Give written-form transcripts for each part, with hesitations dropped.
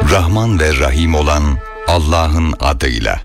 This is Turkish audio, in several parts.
Rahman ve Rahim olan Allah'ın adıyla.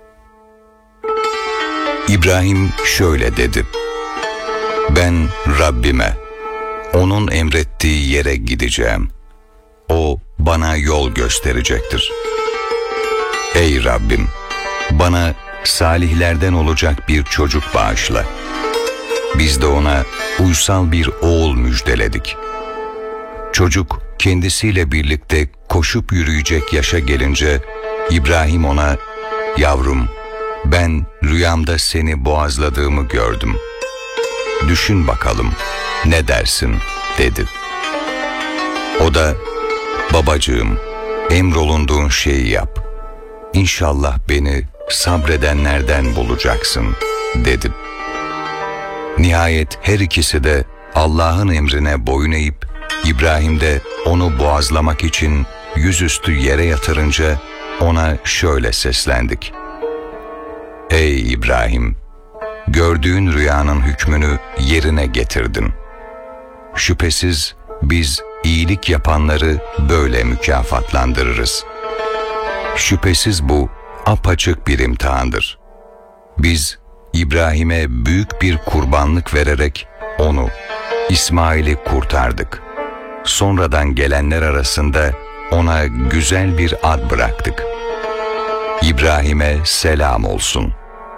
İbrahim şöyle dedi: Ben Rabbime, O'nun emrettiği yere gideceğim. O bana yol gösterecektir. Ey Rabbim, bana salihlerden olacak bir çocuk bağışla. Biz de ona uysal bir oğul müjdeledik. Çocuk kendisiyle birlikte koşup yürüyecek yaşa gelince İbrahim ona, yavrum, ben rüyamda seni boğazladığımı gördüm. Düşün bakalım, ne dersin, dedi. O da, babacığım, emrolunduğun şeyi yap. İnşallah beni sabredenlerden bulacaksın, dedi. Nihayet her ikisi de Allah'ın emrine boyun eğip, İbrahim de onu boğazlamak için yüzüstü yere yatırınca ona şöyle seslendik: Ey İbrahim! Gördüğün rüyanın hükmünü yerine getirdin. Şüphesiz biz iyilik yapanları böyle mükafatlandırırız. Şüphesiz bu apaçık bir imtihandır. Biz İbrahim'e büyük bir kurbanlık vererek onu, İsmail'i kurtardık. Sonradan gelenler arasında ona güzel bir ad bıraktık. İbrahim'e selam olsun.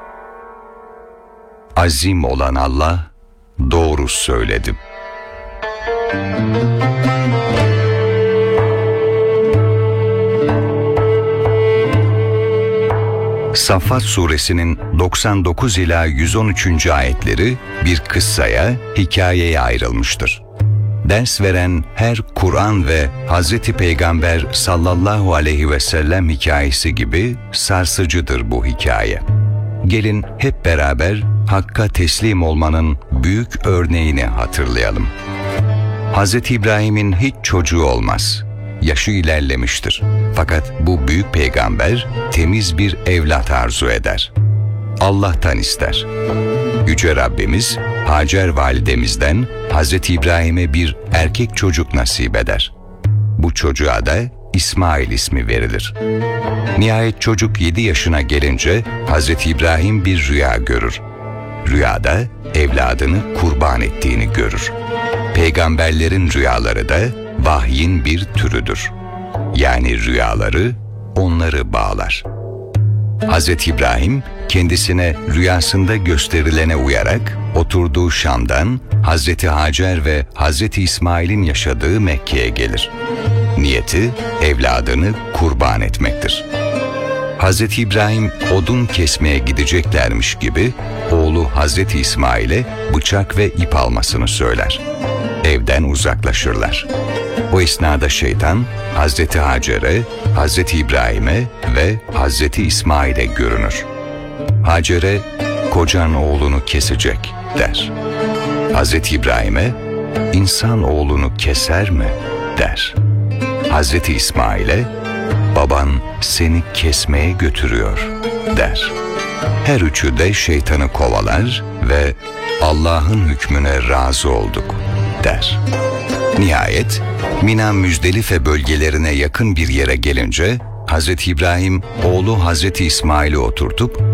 Azim olan Allah doğru söyledi. Saffat suresinin 99 ila 113. ayetleri bir kıssaya, hikayeye ayrılmıştır. Ders veren her Kur'an ve Hz. Peygamber sallallahu aleyhi ve sellem hikayesi gibi sarsıcıdır bu hikaye. Gelin hep beraber Hakk'a teslim olmanın büyük örneğini hatırlayalım. Hz. İbrahim'in hiç çocuğu olmaz. Yaşı ilerlemiştir. Fakat bu büyük peygamber temiz bir evlat arzu eder. Allah'tan ister. Yüce Rabbimiz Hacer validemizden Hz. İbrahim'e bir erkek çocuk nasip eder. Bu çocuğa da İsmail ismi verilir. Nihayet çocuk 7 yaşına gelince Hz. İbrahim bir rüya görür. Rüyada evladını kurban ettiğini görür. Peygamberlerin rüyaları da vahyin bir türüdür. Yani rüyaları onları bağlar. Hz. İbrahim kendisine rüyasında gösterilene uyarak oturduğu Şam'dan Hz. Hacer ve Hz. İsmail'in yaşadığı Mekke'ye gelir. Niyeti evladını kurban etmektir. Hz. İbrahim odun kesmeye gideceklermiş gibi oğlu Hz. İsmail'e bıçak ve ip almasını söyler. Evden uzaklaşırlar. O esnada şeytan Hz. Hacer'e, Hz. İbrahim'e ve Hz. İsmail'e görünür. Hacer'e, kocan oğlunu kesecek, der. Hz. İbrahim'e, insan oğlunu keser mi, der. Hz. İsmail'e, baban seni kesmeye götürüyor, der. Her üçü de şeytanı kovalar ve Allah'ın hükmüne razı olduk, der. Nihayet Mina Müzdelife bölgelerine yakın bir yere gelince Hz. İbrahim oğlu Hz. İsmail'i oturtup